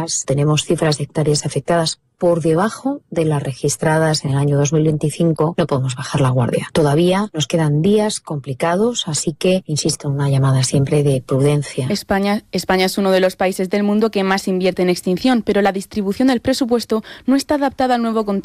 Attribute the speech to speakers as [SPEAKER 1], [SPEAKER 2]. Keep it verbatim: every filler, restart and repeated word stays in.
[SPEAKER 1] hectáreas, tenemos cifras de hectáreas afectadas por debajo de las registradas en el año dos mil veinticinco, no podemos bajar la guardia. Todavía nos quedan días complicados, así que, insisto, una llamada siempre de prudencia.
[SPEAKER 2] España, España es uno de los países del mundo que más invierte en extinción, pero la distribución del presupuesto no está adaptada al nuevo contexto